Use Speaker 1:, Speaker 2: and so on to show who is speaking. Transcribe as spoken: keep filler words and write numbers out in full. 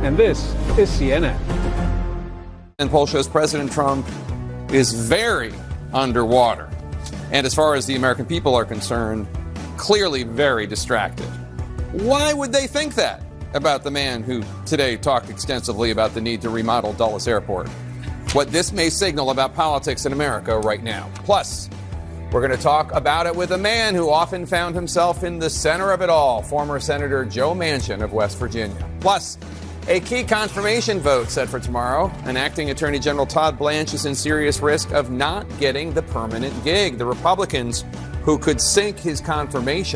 Speaker 1: and this is C N N.
Speaker 2: And poll shows President Trump is very underwater. And as far as the American people are concerned, clearly very distracted. Why would they think that about the man who today talked extensively about the need to remodel Dulles Airport? What this may signal about politics in America right now. Plus, we're going to talk about it with a man who often found himself in the center of it all, former Senator Joe Manchin of West Virginia. Plus, a key confirmation vote set for tomorrow, and Acting Attorney General Todd Blanche is in serious risk of not getting the permanent gig. The Republicans who could sink his confirmation